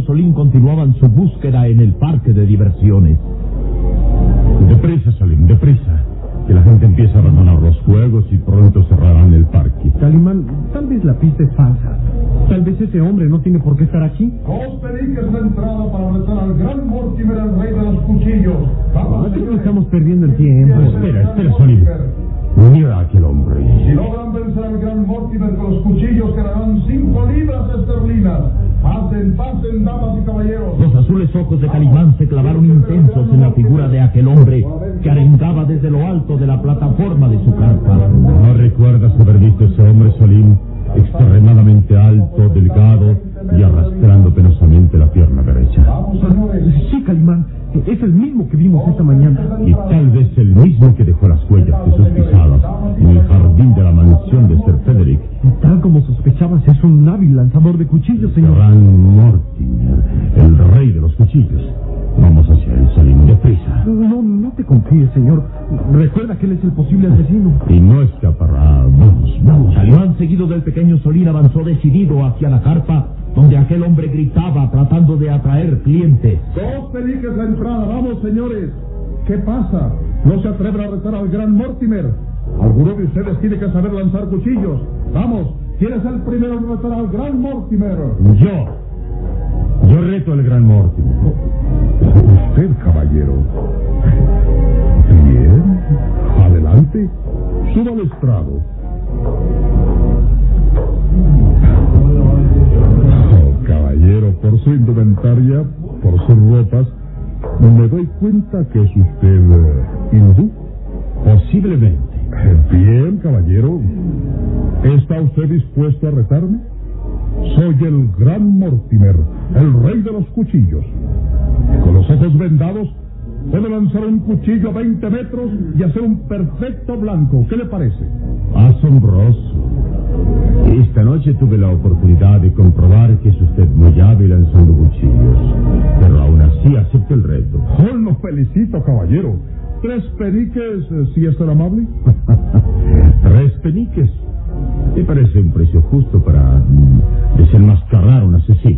Solín continuaban su búsqueda en el parque de diversiones. Deprisa, Solín, deprisa. Que la gente empiece a abandonar los juegos y pronto cerrarán el parque. Calimán, tal vez la pista es falsa. Tal vez ese hombre no tiene por qué estar aquí. 2 peniques de entrada para retar al gran Mortimer, el rey de los cuchillos. Vamos, Creo que estamos perdiendo el tiempo. Espera, Solín. Mira a aquel hombre. Si logran vencer al gran Mortimer con los cuchillos, ganarán 5 libras esterlinas. Pasen, damas y caballeros. Los azules ojos de Calimán se clavaron intensos en la figura de aquel hombre que arengaba desde lo alto de la plataforma de su carpa. ¿No recuerdas haber visto ese hombre, Solín? Extremadamente alto, delgado y arrastrando penosamente la pierna derecha. Vamos, señores. Sí, Calimán, es el mismo que vimos esta mañana. Y tal vez el mismo que dejó las huellas de sus pisadas en el jardín de la mansión de Sir Frederick. Tal como sospechabas, es un hábil lanzador de cuchillos, señor. Gran Mortimer, el rey de los cuchillos. Vamos hacia él, Solín, deprisa. No te confíes, señor. Recuerda que él es el posible asesino. Y no escapará. Vamos. Calimán, seguido del pequeño Solín, avanzó decidido hacia la carpa donde aquel hombre gritaba tratando de atraer clientes. 2 peniques de entrada. Vamos, señores. ¿Qué pasa? ¿No se atreven a retar al gran Mortimer? Alguno de ustedes tiene que saber lanzar cuchillos. Vamos, ¿quién es el primero en retar al gran Mortimer? Yo reto al gran Mortimer. Usted, caballero. Bien. Adelante. Suba al estrado. Oh, caballero, por su indumentaria, por sus ropas, me doy cuenta que es usted hindú. Posiblemente. Bien, caballero. ¿Está usted dispuesto a retarme? Soy el gran Mortimer, el rey de los cuchillos. Con los ojos vendados, puedo lanzar un cuchillo a 20 metros y hacer un perfecto blanco. ¿Qué le parece? Asombroso. Esta noche tuve la oportunidad de comprobar que es usted muy hábil lanzando cuchillos. Pero aún así acepto el reto. Oh, lo felicito, caballero. 3 peniques, si es tan amable. 3 peniques. Me parece un precio justo para desenmascarar a un asesino.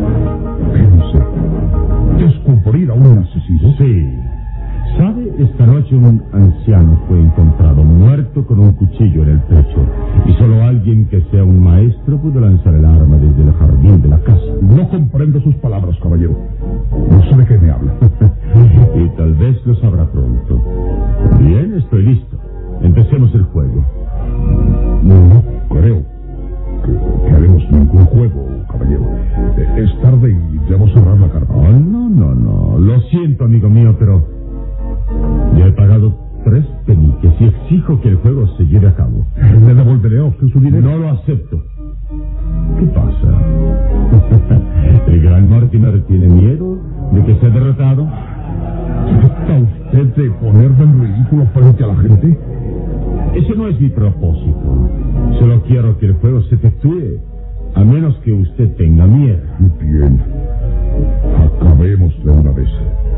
Piense, ¿descubrir a un asesino? Sí. ¿Sabe? Esta noche un anciano fue encontrado muerto con un cuchillo en el pecho. Y solo alguien que sea un maestro pudo lanzar el arma desde el jardín de la casa. No comprendo sus palabras, caballero. No sé de qué me habla. Y tal vez lo sabrá pronto. Bien, estoy listo. Empecemos el juego. No creo que haremos ningún juego, caballero. Es tarde y debo cerrar la carta. Oh, no. Lo siento, amigo mío, pero ya he pagado 3 peniques y exijo que el juego se lleve a cabo. Le devolveré a usted su dinero. No lo acepto. ¿Qué pasa? ¿El gran Mortimer tiene miedo de que sea derrotado? ¿Trata usted de ponerme en ridículo frente a la gente? Ese no es mi propósito. Solo quiero que el juego se efectúe, a menos que usted tenga miedo. Bien. Acabemos de una vez.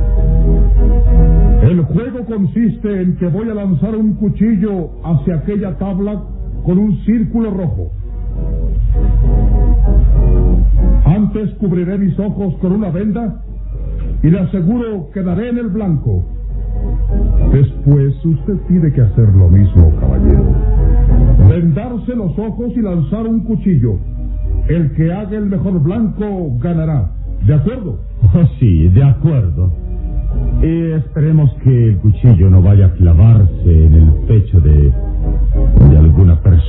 El juego consiste en que voy a lanzar un cuchillo hacia aquella tabla con un círculo rojo. Antes cubriré mis ojos con una venda y le aseguro que daré en el blanco. Después usted tiene que hacer lo mismo, caballero. Vendarse los ojos y lanzar un cuchillo. El que haga el mejor blanco ganará. ¿De acuerdo? Oh, sí, de acuerdo. Esperemos que el cuchillo no vaya a clavarse en el pecho de alguna persona.